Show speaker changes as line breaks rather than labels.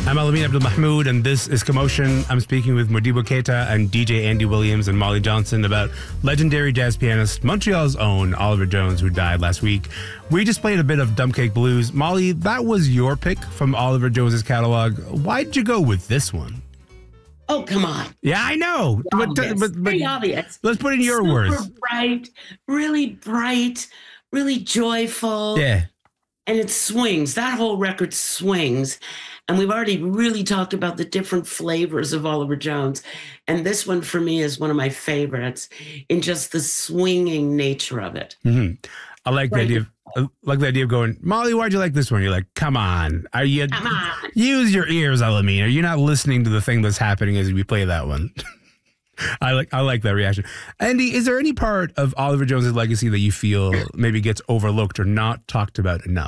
I'm Alameen Abdul Mahmoud, and this is Commotion. I'm speaking with Modibo Keita and DJ Andy Williams and Molly Johnson about legendary jazz pianist, Montreal's own Oliver Jones, who died last week. We just played a bit of Dumb Cake Blues. Molly, that was your pick from Oliver Jones's catalog. Why did you go with this one?
Oh, come on.
Yeah, I know. But
pretty obvious.
Let's put it in your words.
Super bright, really joyful.
Yeah.
And it swings. That whole record swings. And we've already really talked about the different flavors of Oliver Jones. And this one for me is one of my favorites in just the swinging nature of it.
Mm-hmm. I like the idea of going, Molly, why'd you like this one? You're like, come on. Come on. Use your ears, Alameen. Are you not listening to the thing that's happening as we play that one? I like that reaction. Andy, is there any part of Oliver Jones's legacy that you feel maybe gets overlooked or not talked about enough?